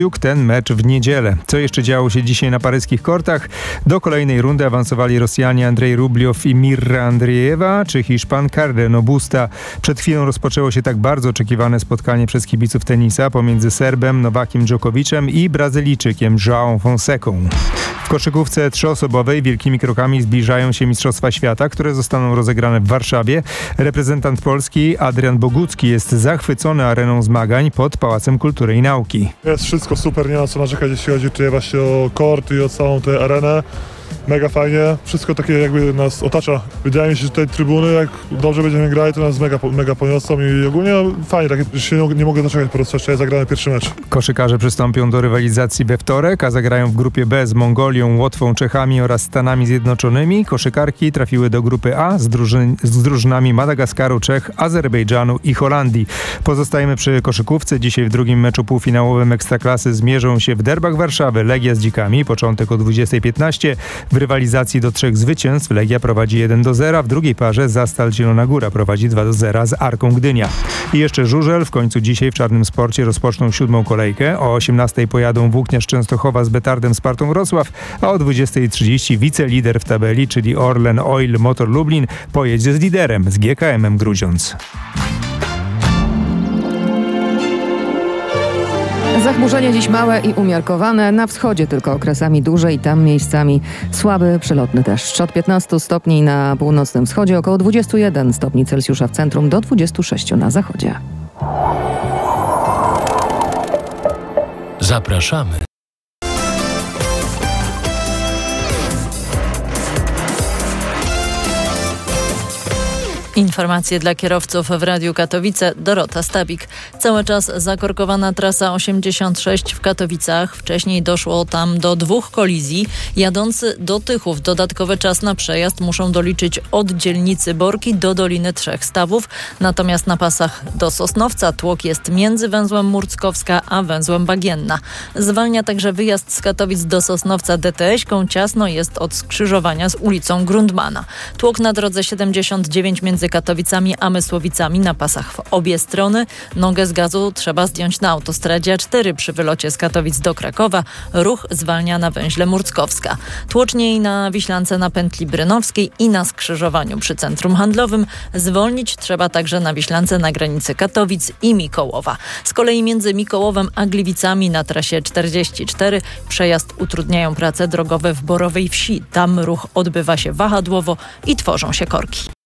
ten mecz w niedzielę. Co jeszcze działo się dzisiaj na paryskich kortach? Do kolejnej rundy awansowali Rosjanie Andrzej Rubljow i Mirra Andriejewa, czy Hiszpan Carreno Busta. Przed chwilą rozpoczęło się tak bardzo oczekiwane spotkanie przez kibiców tenisa pomiędzy Serbem Nowakiem Dżokowiciem i Brazylijczykiem João Fonsecą. W koszykówce trzyosobowej wielkimi krokami zbliżają się Mistrzostwa Świata, które zostaną rozegrane w Warszawie. Reprezentant Polski Adrian Bogucki jest zachwycony areną zmagań pod Pałacem Kultury i Nauki. Jest wszystko super, nie ma co narzekać, jeśli chodzi tutaj właśnie o kort i o całą tę arenę. Mega fajnie, wszystko takie jakby nas otacza. Wydaje mi się, że tutaj trybuny, jak dobrze będziemy grali, to nas mega poniosą i ogólnie fajnie, takie, że się nie mogę doczekać po prostu, jeszcze zagramy pierwszy mecz. Koszykarze przystąpią do rywalizacji we wtorek, a zagrają w grupie B z Mongolią, Łotwą, Czechami oraz Stanami Zjednoczonymi. Koszykarki trafiły do grupy A z drużynami Madagaskaru, Czech, Azerbejdżanu i Holandii. Pozostajemy przy koszykówce. Dzisiaj w drugim meczu półfinałowym Ekstraklasy zmierzą się w derbach Warszawy Legia z Dzikami. Początek o 20:15. W rywalizacji do 3 zwycięstw Legia prowadzi 1-0, w drugiej parze Zastal Zielona Góra prowadzi 2-0 z Arką Gdynia. I jeszcze żużel. W końcu dzisiaj w Czarnym Sporcie rozpoczną 7. kolejkę. O 18:00 pojadą Włókniarz Częstochowa z Betardem Spartą Wrocław, a o 20:30 wicelider w tabeli, czyli Orlen Oil Motor Lublin, pojedzie z liderem, z GKM-em Grudziądz. Zachmurzenie dziś małe i umiarkowane, na wschodzie tylko okresami duże i tam miejscami słaby, przelotny deszcz. Od 15 stopni na północnym wschodzie, około 21 stopni Celsjusza w centrum, do 26 na zachodzie. Zapraszamy. Informacje dla kierowców w Radiu Katowice. Dorota Stabik. Cały czas zakorkowana trasa 86 w Katowicach. Wcześniej doszło tam do 2 kolizji. Jadący do Tychów dodatkowy czas na przejazd muszą doliczyć od dzielnicy Borki do Doliny Trzech Stawów. Natomiast na pasach do Sosnowca tłok jest między węzłem Murckowska a węzłem Bagienna. Zwalnia także wyjazd z Katowic do Sosnowca DTS-ką. Ciasno jest od skrzyżowania z ulicą Grundmana. Tłok na drodze 79 między Katowicami a Mysłowicami na pasach w obie strony. Nogę z gazu trzeba zdjąć na autostradzie A4 przy wylocie z Katowic do Krakowa. Ruch zwalnia na węźle Murckowska. Tłoczniej na Wiślance na pętli Brynowskiej i na skrzyżowaniu przy centrum handlowym. Zwolnić trzeba także na Wiślance na granicy Katowic i Mikołowa. Z kolei między Mikołowem a Gliwicami na trasie 44 przejazd utrudniają prace drogowe w Borowej Wsi. Tam ruch odbywa się wahadłowo i tworzą się korki.